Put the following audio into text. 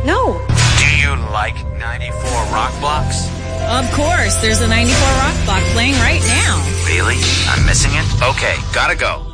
No. Do you like 94 Rock Blocks? Of course, there's a 94 Rock Block playing right now. Really? I'm missing it? Okay, gotta go.